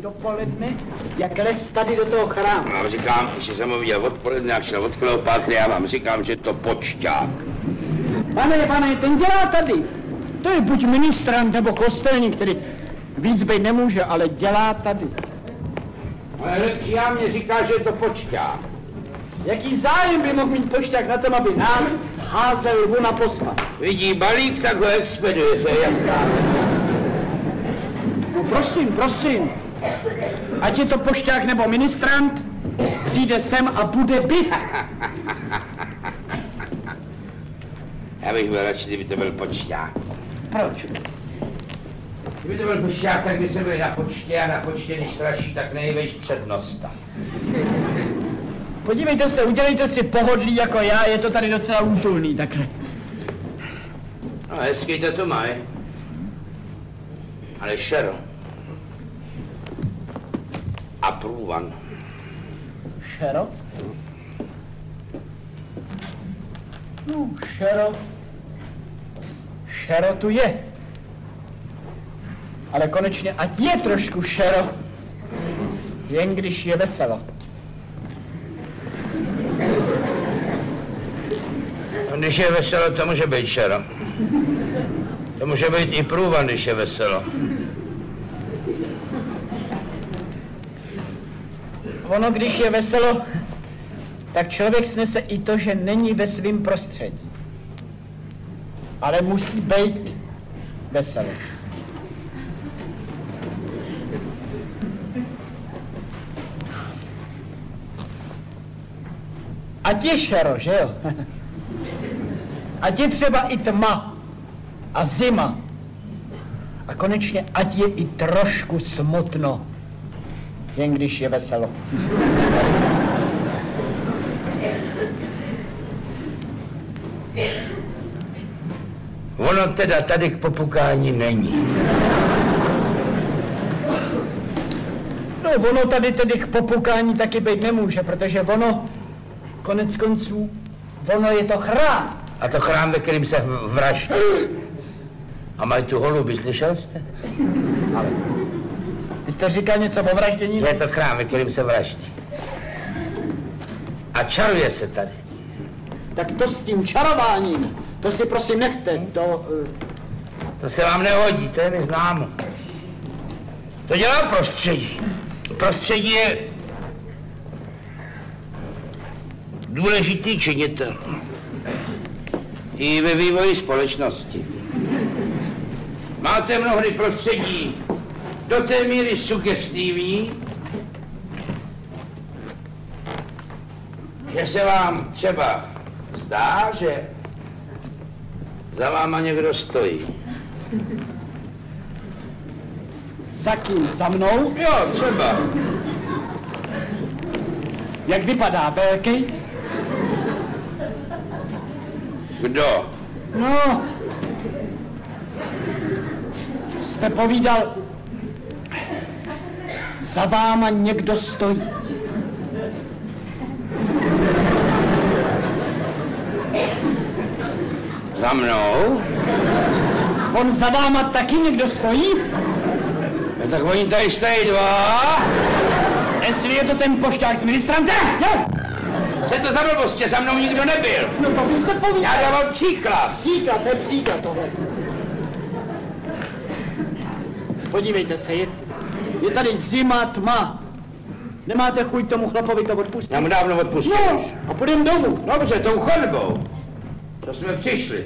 dopoledne, jak les tady do toho chrámu. Já vám říkám, že jsem ho viděl odpoledne, jak šel od Kleopátry, já vám říkám, že to počťák. Pane, ten dělá tady. To je buď ministrant nebo kostelník, který víc být nemůže, ale dělá tady. Ale lepší já mě říká, že je to počťák. Jaký zájem by mohl mít pošťák na tom, aby nás házel lvu na pospas? Vidí balík, tak ho expeduje, to je jasná. No prosím. Ať je to pošťák nebo ministrant, přijde sem a bude byt. Já bych byl radši, kdyby to byl počťák. Proč? Kdyby to byl počťák, tak by se byl na počtě a na počtě, když straší, tak nejvejš přednosta. Podívejte se, udělejte si pohodlí jako já, je to tady docela útulný takhle. No, hezký to mají. Ale šero. A průvan. Šero? No, šero tu je. Ale konečně, ať je trošku šero, jen když je veselo. No, když je veselo, to může být šero. To může být i průvan, když je veselo. Ono, když je veselo, tak člověk snese i to, že není ve svém prostředí. Ale musí být veselo. Ať je šero, že jo? Ať je třeba i tma a zima. A konečně ať je i trošku smutno, jen když je veselo. Ono teda tady k popukání není. No, ono tady tedy k popukání taky být nemůže, protože ono, konec konců, ono je to chrám. A to chrám, ve kterým se vraždí. A mají tu holuby, slyšel jste? Ale vy jste říkal něco o vraždění? Je to chrám, ve kterým se vraždí. A čaruje se tady. Tak to s tím čarováním, to si prosím nechte, To se vám nehodí, to je mi známo. To dělá prostředí. Prostředí je důležitý činitel. I ve vývoji společnosti. Máte mnohdy prostředí do té míry sugestivní, že se vám třeba zdá, že za váma někdo stojí. Za kým? Za mnou? Jo, třeba. Jak vypadá, velký? Kdo? No, jste povídal, za váma někdo stojí. Za mnou? On za váma taky někdo stojí? No, tak oni tady stojí dva. Jestli je to ten pošťák s ministrantem? Jo! Co je to za blbost, za mnou nikdo nebyl? No to byste povídal. Já dával příklad. Příklad, to je příklad tohle. Podívejte se, je tady zima, tma. Nemáte chuť tomu chlapovi to odpustit? Já mu dávno odpustil. No, a půjdem domů. Dobře, tou chodbou. To jsme přišli.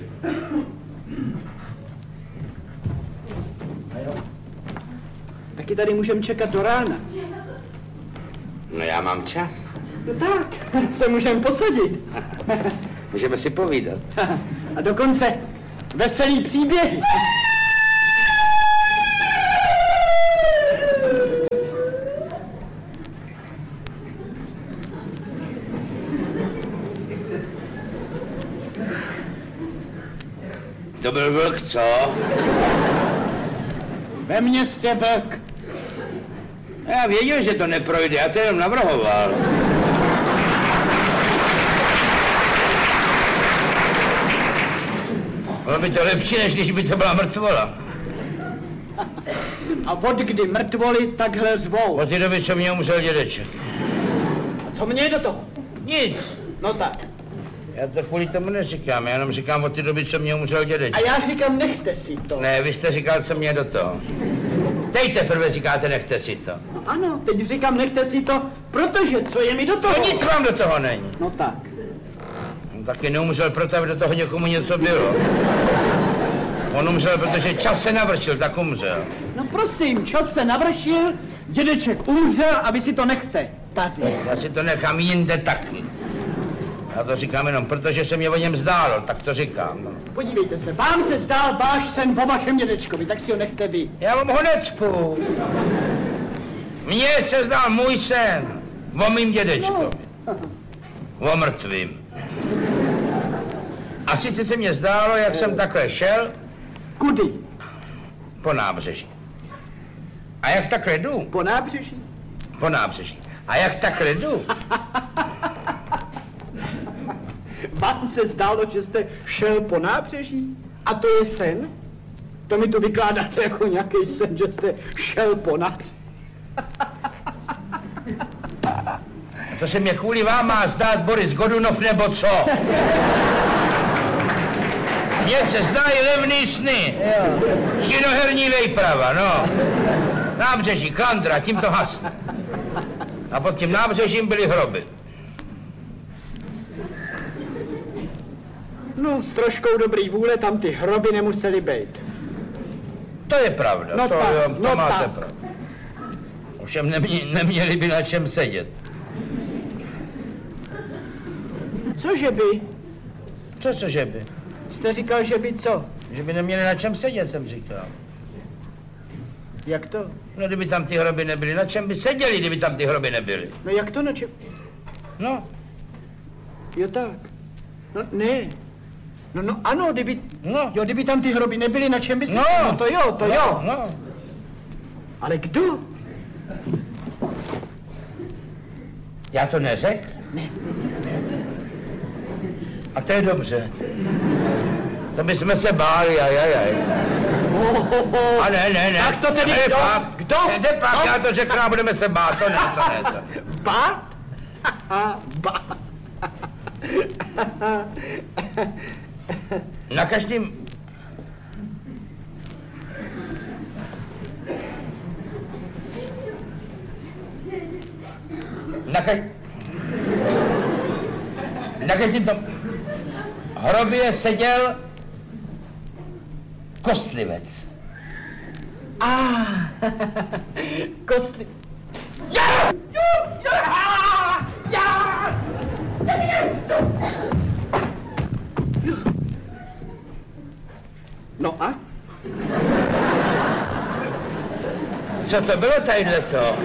Taky tady můžeme čekat do rána. No já mám čas. No tak, se můžeme posadit. Můžeme si povídat. A dokonce veselý příběhy. To byl vlk, co? Ve městě vlk. Já věděl, že to neprojde, já to jenom navrhoval. Bylo by to lepší, než když by to byla mrtvola. A od kdy mrtvoli takhle zvou? Od té doby, co mě umřel dědeček. A co mě do toho? Nic. No tak. Já to kvůli tomu neříkám, já jenom říkám od té doby, co mě umřel dědeček. A já říkám, nechte si to. Ne, vy jste říkal, co mě do toho. Teď teprve říkáte, nechte si to. No ano, teď říkám, nechte si to, protože co je mi do toho? No nic vám do toho není. No tak. On taky neumřel proto, aby do toho někomu něco bylo. On umřel, protože čas se navršil, tak umřel. No prosím, čas se navršil, dědeček umřel a vy si to nechte. Tady. Já si to nechám jinde taky. Já to říkám jenom proto, že se mě o něm zdálo, tak to říkám. No. Podívejte se, vám se zdál váš sen o vašem dědečkovi, tak si ho nechte vy. Já vám ho necpu. Mně se zdál můj sen o mým dědečkovi. O mrtvým. A sice se mě zdálo, jak jsem takhle šel. Kudy? Po nábřeží. A jak takhle jdu? Po nábřeží? Po nábřeží. A jak takhle jdu? Vám se zdálo, že jste šel po nábřeží? A to je sen? To mi to vykládáte jako nějaký sen, že jste šel po nábřeží. A to se mě kvůli vám má zdát Boris Godunov nebo co? Mně se zdají levný sny. Činoherní vejprava, no. Nábřeží, klandra, tím to hasne. A pod tím nábřežím byly hroby. No, s troškou dobrý vůle tam ty hroby nemusely být. To je pravda, No to, tak, jo, to no máte tak. pravdu. Ovšem neměli by na čem sedět. Cože by? Cože by? Jste říkal, že by co? Že by neměli na čem sedět, jsem říkal. Jak to? No, kdyby tam ty hroby nebyly, na čem by seděli, kdyby tam ty hroby nebyly? No jak to na čem? No, Jo tak. No ne. No ano, kdyby... no. Jo, kdyby tam ty hroby nebyly, na čem by se... No. No to jo. No. Ale kdo? Já to neřekl? Ne. A to je dobře. To bychom se báli, ajajaj. A ne. Tak to tedy kdo? Kdo? Jde pak, já to řeknu a budeme se bát, to ne. Bát? Bát. Na každém... Na každém tom hrobě seděl kostlivec. Kostli... No a? Co to bylo tadyhleto?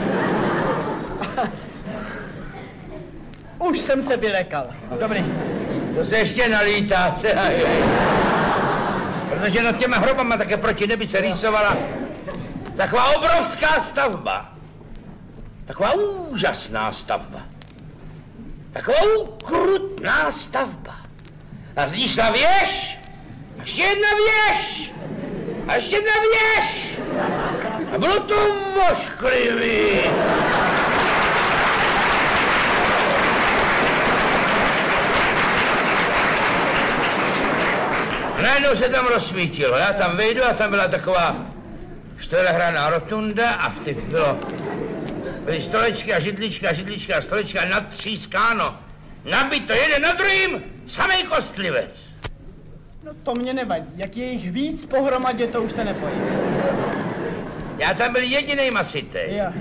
Už jsem se vylekal. Dobrý. To se ještě nalítáte. Protože nad těma hrobama také proti nebi se rýsovala taková obrovská stavba. Taková úžasná stavba. Taková ukrutná stavba. A z ní šla věž. A ještě jedna věž. A ještě jedna věž. A bylo to vošklivý. Najednou se tam rozsvítilo, já tam vejdu a tam byla taková čtverehranná rotunda a v těch byly stolečky a židličky a stolečky a natřískáno. Nabito jeden na druhým, samej kostlivec. No to mě nevadí. Jak je již víc pohromadě, to už se nepojí. Já tam byl jedinej masitej. Jo.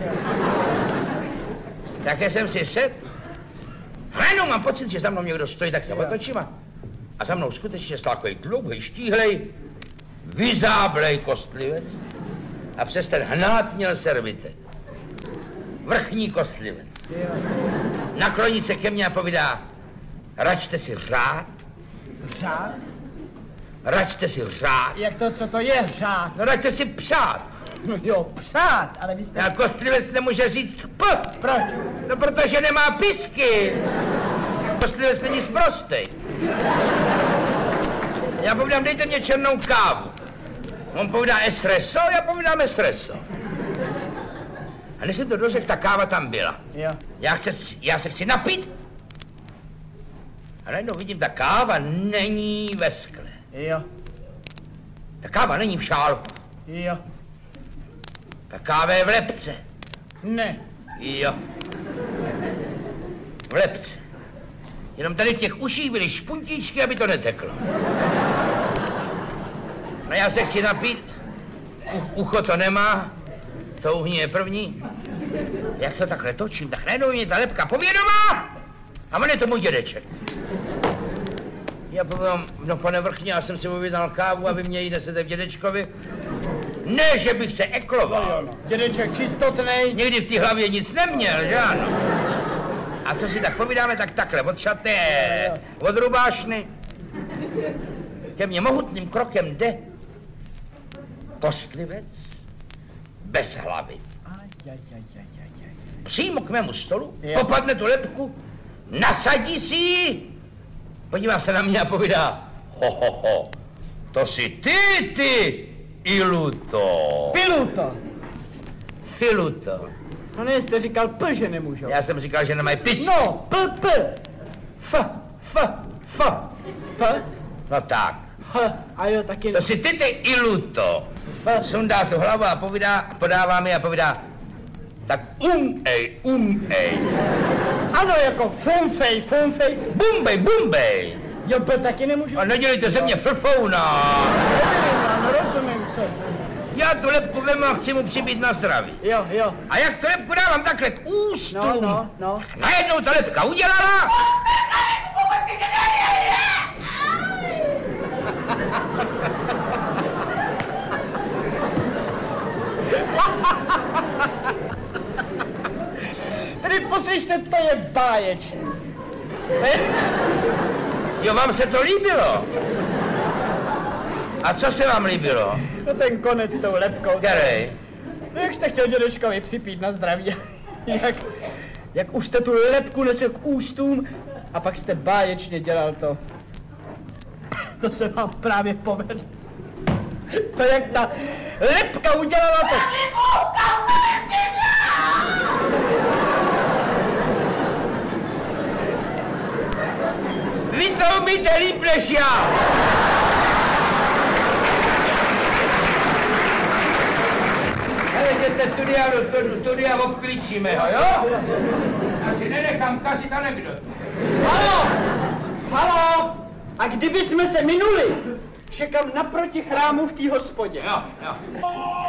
Také jsem si sedl. Najednou mám pocit, že za mnou někdo stojí, tak se otočím a za mnou skutečně stál takový dlouhý, štíhlej, vyzáblej kostlivec a přes ten hnát měl servitek. Vrchní kostlivec. Nakloní se ke mně a povídá, račte si řád. Řád? Račte si řád. Jak to, co to je řád? No račte si přát. No jo, přát, ale vy jste... A kostlivec nemůže říct p. Proč? No protože nemá pisky. Kostlivec není sprostej. Já povídám, dejte mě černou kávu. On povídá espresso, já povídám espresso. A než jsem to dořekl, ta káva tam byla. Jo. Já se chci napít. A najednou vidím, ta káva není ve skle. Jo. Ta káva není v šálku. Jo. Ta káva je v lepce. Ne. Jo. V lepce. Jenom tady v těch uších byly špuntíčky, aby to neteklo. No já se chci napít. Ucho to nemá. To uhní je první. Jak to takhle točím, tak najednou mě ta lepka povědomá. A on je to můj dědeček. Já povím, no pane Vrchně, já jsem si uvědal kávu a vy mě ji nesete v dědečkovi. Ne, že bych se ekloval. No. Dědeček čistotnej. Někdy v té hlavě nic neměl, že ano? A co si tak povídáme, tak takhle, od šaté, od rubášny. Ke mně mohutným krokem jde kostlivec bez hlavy. Přímo k mému stolu, popadne tu lepku, nasadí si ji, podívá se na mě a povídá, ho, to jsi ty, Iluto. Filuto. No ne, jste říkal P, že nemůžou. Já jsem říkal, že nemají písky. No, P. F. No tak. H. A jo, taky. To jsi ty, Iluto. Sundá tu hlavu a podává mi a povídá, tak umej. Ano, jako fumfej. Bumbej. Jo, P taky nemůžu. A nedělejte ze mě frfouna. No, rozumím, co. Já tu lepku vemu a chci mu přibít na zdraví. Jo. A jak tu lepku dávám takhle k ústům, No. najednou ta lepka udělala. Tedy poslyšte, to je báječný. Jo, vám se to líbilo? A co se vám líbilo? No ten konec s tou lepkou. Který? No jak jste chtěl dědečkovi připít na zdraví. Jak už jste tu lepku nesl k ústům a pak jste báječně dělal to. To se vám právě povedlo. To jak ta lepka udělala to. Vy to umíte líp než já. Ale jděte studia obklíčíme ho, jo? Já si nenechám kazit anekdotu. Haló! A kdyby jsme se minuli, čekám naproti chrámu v té hospodě. Jo.